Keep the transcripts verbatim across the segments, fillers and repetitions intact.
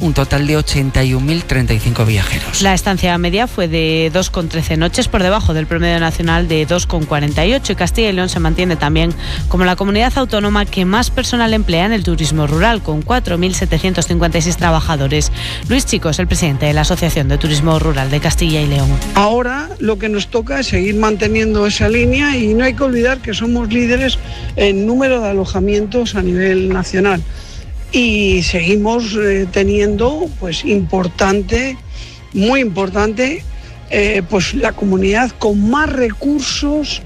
un total de ochenta y un mil treinta y cinco viajeros. La estancia media fue de dos coma trece noches, por debajo del promedio nacional de dos coma cuarenta y ocho, y Castilla y León se mantiene también como la comunidad autónoma que más personal emplea en el turismo rural, con cuatro mil setecientos cincuenta y seis trabajadores. Luis Chico es el presidente de la Asociación de Turismo Rural de Castilla y León. Ahora lo que nos toca es seguir manteniendo esa línea y no hay que olvidar que somos líderes en número de alojamientos a nivel nacional y seguimos eh, teniendo pues importante, muy importante, eh, pues la comunidad con más recursos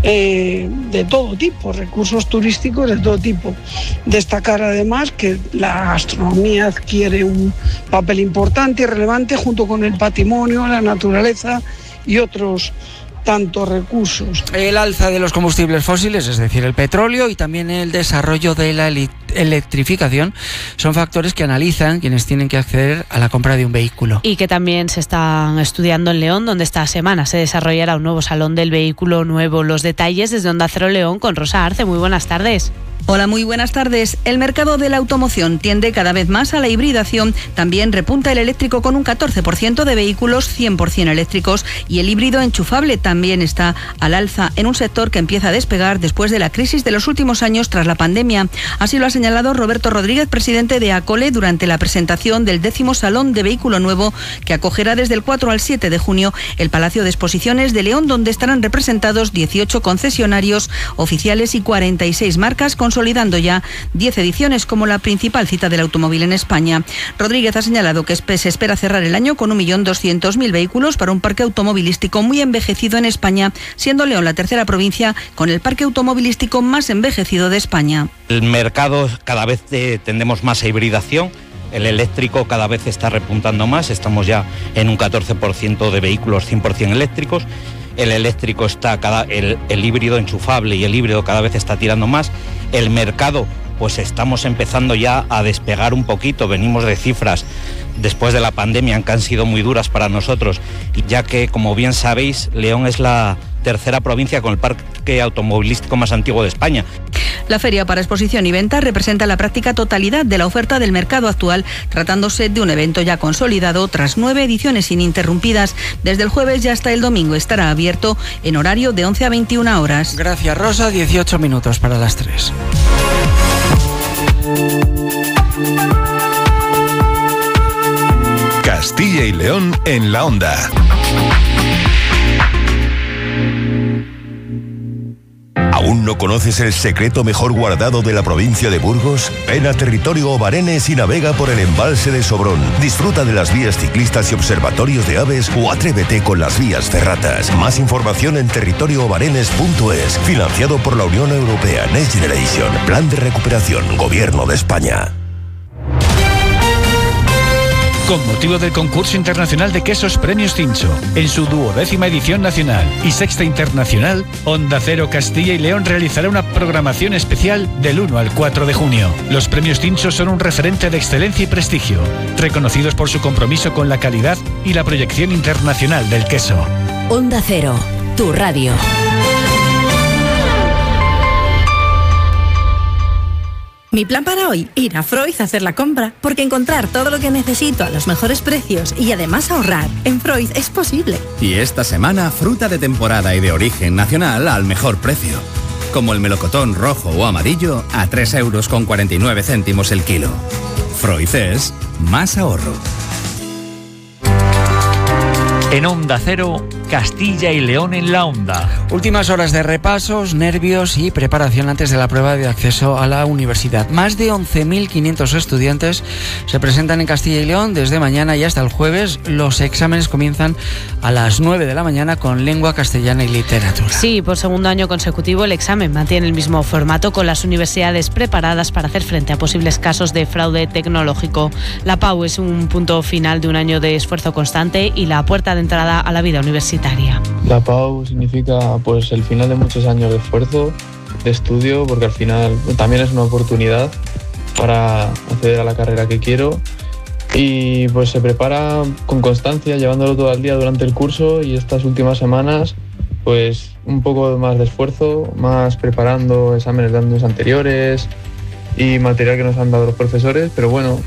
eh, de todo tipo, recursos turísticos de todo tipo. Destacar además que la gastronomía adquiere un papel importante y relevante junto con el patrimonio, la naturaleza y otros tantos recursos. El alza de los combustibles fósiles, es decir, el petróleo, y también el desarrollo de la electrificación son factores que analizan quienes tienen que acceder a la compra de un vehículo. Y que también se están estudiando en León, donde esta semana se desarrollará un nuevo salón del vehículo nuevo. Los detalles desde Onda Cero León con Rosa Arce. Muy buenas tardes. Hola, muy buenas tardes. El mercado de la automoción tiende cada vez más a la hibridación. También repunta el eléctrico con un catorce por ciento de vehículos cien por ciento eléctricos, y el híbrido enchufable también está al alza en un sector que empieza a despegar después de la crisis de los últimos años tras la pandemia. Así lo ha señalado Roberto Rodríguez, presidente de ACOLE, durante la presentación del décimo Salón de Vehículo Nuevo, que acogerá desde el cuatro al siete de junio el Palacio de Exposiciones de León, donde estarán representados dieciocho concesionarios oficiales y cuarenta y seis marcas, consolidando ya diez ediciones como la principal cita del automóvil en España. Rodríguez ha señalado que se espera cerrar el año con un millón doscientos mil vehículos para un parque automovilístico muy envejecido en España, siendo León la tercera provincia con el parque automovilístico más envejecido de España. El mercado cada vez tendemos más a hibridación. El eléctrico cada vez está repuntando más, estamos ya en un catorce por ciento de vehículos cien por ciento eléctricos. El eléctrico está, cada, el, el híbrido enchufable y el híbrido cada vez está tirando más. El mercado, pues estamos empezando ya a despegar un poquito, venimos de cifras después de la pandemia que han sido muy duras para nosotros, ya que, como bien sabéis, León es la tercera provincia con el parque automovilístico más antiguo de España. La Feria para Exposición y Venta representa la práctica totalidad de la oferta del mercado actual, tratándose de un evento ya consolidado tras nueve ediciones ininterrumpidas. Desde el jueves ya hasta el domingo estará abierto en horario de once a veintiuna horas. Gracias, Rosa. dieciocho minutos para las tres. Castilla y León en la onda. ¿Aún no conoces el secreto mejor guardado de la provincia de Burgos? Ven a Territorio Obarenes y navega por el embalse de Sobrón. Disfruta de las vías ciclistas y observatorios de aves o atrévete con las vías ferratas. Más información en territorio obarenes punto es. Financiado por la Unión Europea Next Generation. Plan de recuperación. Gobierno de España. Con motivo del concurso internacional de quesos Premios Cincho, en su duodécima edición nacional y sexta internacional, Onda Cero Castilla y León realizará una programación especial del uno al cuatro de junio. Los Premios Cincho son un referente de excelencia y prestigio, reconocidos por su compromiso con la calidad y la proyección internacional del queso. Onda Cero, tu radio. Mi plan para hoy, ir a Freud a hacer la compra, porque encontrar todo lo que necesito a los mejores precios y además ahorrar en Freud es posible. Y esta semana, fruta de temporada y de origen nacional al mejor precio. Como el melocotón rojo o amarillo a tres euros con cuarenta y nueve céntimos el kilo. Freud es más ahorro. En Onda Cero, Castilla y León en la onda. Últimas horas de repasos, nervios y preparación antes de la prueba de acceso a la universidad. Más de once mil quinientos estudiantes se presentan en Castilla y León desde mañana y hasta el jueves. Los exámenes comienzan a las nueve de la mañana con lengua castellana y literatura. Sí, por segundo año consecutivo el examen mantiene el mismo formato, con las universidades preparadas para hacer frente a posibles casos de fraude tecnológico. La PAU es un punto final de un año de esfuerzo constante y la puerta de entrada a la vida universitaria. La PAU significa pues el final de muchos años de esfuerzo, de estudio, porque al final también es una oportunidad para acceder a la carrera que quiero, y pues se prepara con constancia, llevándolo todo el día durante el curso, y estas últimas semanas pues un poco más de esfuerzo, más preparando exámenes de años anteriores y material que nos han dado los profesores, pero bueno,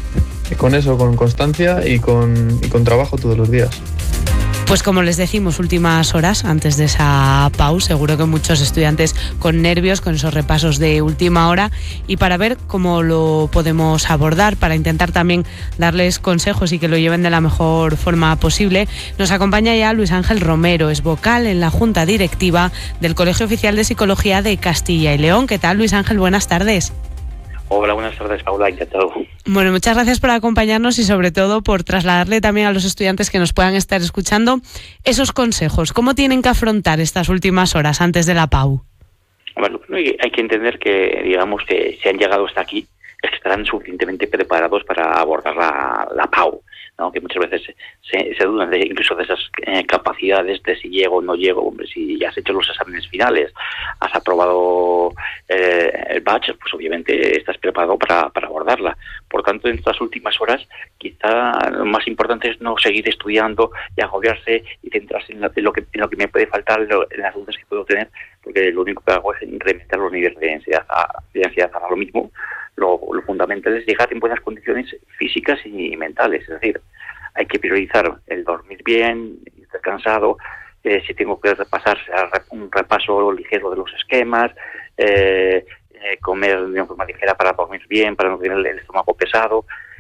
con eso, con constancia y con, y con trabajo todos los días. Pues como les decimos, últimas horas antes de esa pausa, seguro que muchos estudiantes con nervios, con esos repasos de última hora, y para ver cómo lo podemos abordar, para intentar también darles consejos y que lo lleven de la mejor forma posible, nos acompaña ya Luis Ángel Romero, es vocal en la Junta Directiva del Colegio Oficial de Psicología de Castilla y León. ¿Qué tal, Luis Ángel? Buenas tardes. Hola, buenas tardes, Paula, encantado. Bueno, muchas gracias por acompañarnos y sobre todo por trasladarle también a los estudiantes que nos puedan estar escuchando esos consejos. ¿Cómo tienen que afrontar estas últimas horas antes de la P A U? Bueno, hay que entender que, digamos, que si han llegado hasta aquí, es que estarán suficientemente preparados para abordar la, la P A U, ¿no? Que muchas veces se, se dudan de, incluso de esas eh, capacidades de si llego o no llego. Hombre, si ya has hecho los exámenes finales, has aprobado eh, el batch, pues obviamente estás preparado para, para abordarla. Por tanto, en estas últimas horas, quizá lo más importante es no seguir estudiando y agobiarse y centrarse en, la, en, lo, que, en lo que me puede faltar, en, lo, en las dudas que puedo tener, porque lo único que hago es incrementar los niveles de ansiedad. De ansiedad ahora lo mismo. Lo, lo fundamental es llegar en buenas condiciones físicas y mentales, es decir, hay que priorizar el dormir bien, estar cansado, eh, si tengo que repasar un repaso ligero de los esquemas, eh, eh, comer de una forma ligera para dormir bien, para no tener el estómago pesado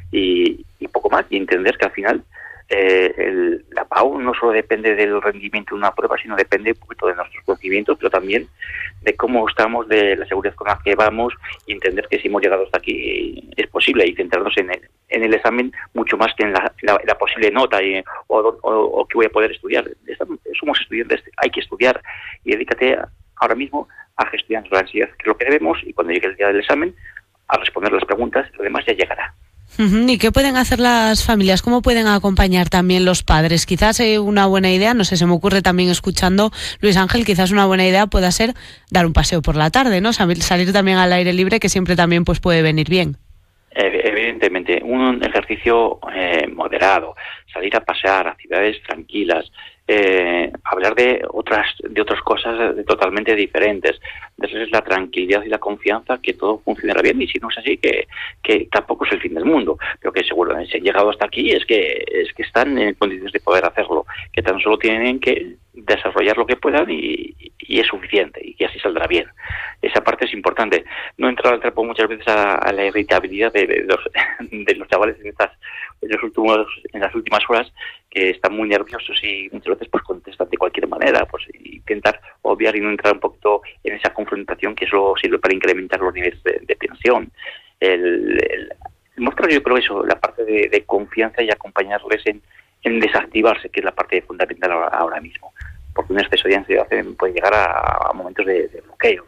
y, y poco más, y entender que al final eh, el, la P A U no solo depende del rendimiento de una prueba, sino depende un poquito de nuestros conocimientos, pero también de cómo estamos, de la seguridad con la que vamos, y entender que si hemos llegado hasta aquí es posible, y centrarnos en el, en el examen mucho más que en la, la, la posible nota y, o, o, o que voy a poder estudiar. Somos estudiantes, hay que estudiar, y dedícate ahora mismo a gestionar la ansiedad, que es lo que debemos, y cuando llegue el día del examen, a responder las preguntas, lo demás ya llegará. ¿Y qué pueden hacer las familias? ¿Cómo pueden acompañar también los padres? Quizás eh, una buena idea, no sé, se me ocurre también escuchando, Luis Ángel, quizás una buena idea pueda ser dar un paseo por la tarde, ¿no? Salir también al aire libre, que siempre también pues puede venir bien. Evidentemente, un ejercicio eh, moderado, salir a pasear, actividades tranquilas, eh, hablar de otras de otras cosas totalmente diferentes, darles la tranquilidad y la confianza que todo funcionará bien, y si no es así, que, que tampoco es el fin del mundo, pero que seguro si han llegado hasta aquí es que es que están en condiciones de poder hacerlo, que tan solo tienen que desarrollar lo que puedan y, y es suficiente, y que así saldrá bien. Esa parte es importante, no entrar al trapo muchas veces a, a la irritabilidad de, de, los, de los chavales en estas en los últimos en las últimas horas, que están muy nerviosos y muchas veces pues contestan de cualquier manera, pues intentar obviar y no entrar un poquito en esa confrontación, que eso sirve para incrementar los niveles de, de tensión. El, el, mostrar, yo creo, eso, la parte de, de confianza, y acompañarles en, en desactivarse, que es la parte fundamental ahora, ahora mismo, porque un exceso de ansiedad puede llegar a, a momentos de, de bloqueos.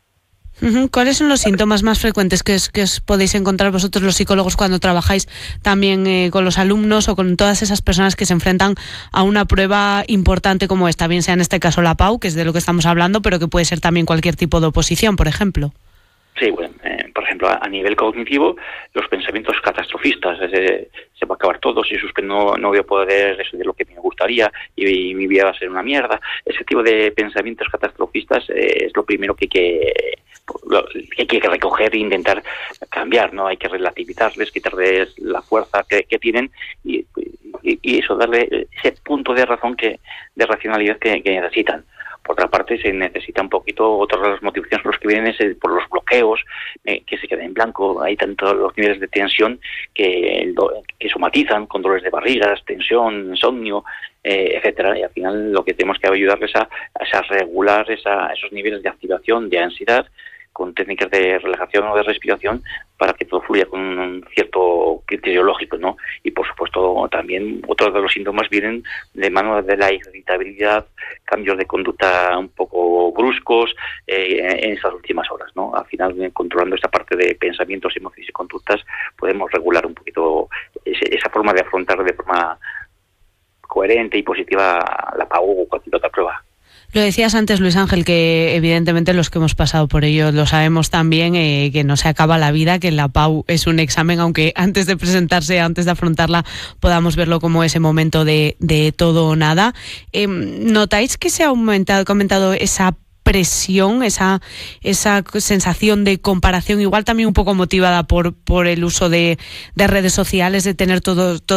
¿Cuáles son los síntomas más frecuentes que os, que os podéis encontrar vosotros los psicólogos cuando trabajáis también eh, con los alumnos o con todas esas personas que se enfrentan a una prueba importante como esta, bien sea en este caso la P A U, que es de lo que estamos hablando, pero que puede ser también cualquier tipo de oposición, por ejemplo? Sí, bueno, eh, por ejemplo, a, a nivel cognitivo, los pensamientos catastrofistas, desde, se va a acabar todo, si no, no voy a poder estudiar lo que me gustaría y, y mi vida va a ser una mierda. Ese tipo de pensamientos catastrofistas eh, es lo primero que hay que, lo, que hay que recoger e intentar cambiar, ¿no? Hay que relativizarles, quitarles la fuerza que, que tienen y, y, y eso, darle ese punto de razón, que de racionalidad que, que necesitan. Por otra parte, se necesita un poquito, otras de las motivaciones por las que vienen es el, por los bloqueos, eh, que se quedan en blanco. Hay tantos los niveles de tensión que, que somatizan con dolores de barrigas, tensión, insomnio, eh, etcétera. Y al final lo que tenemos que ayudarles a, a regular esa, esos niveles de activación, de ansiedad, con técnicas de relajación o de respiración, para que todo fluya con un cierto criterio lógico, ¿no? Y por supuesto también otros de los síntomas vienen de mano de la irritabilidad, cambios de conducta un poco bruscos eh, en estas últimas horas, ¿no? Al final, controlando esta parte de pensamientos, emociones y conductas, podemos regular un poquito ese, esa forma de afrontar de forma coherente y positiva la P A U o cualquier otra prueba. Lo decías antes, Luis Ángel, que evidentemente los que hemos pasado por ello lo sabemos también, eh, que no se acaba la vida, que la P A U es un examen, aunque antes de presentarse, antes de afrontarla, podamos verlo como ese momento de, de todo o nada. Eh, ¿Notáis que se ha aumentado, que ha aumentado esa presión, esa, esa sensación de comparación, igual también un poco motivada por, por el uso de, de redes sociales, de tener todo, todo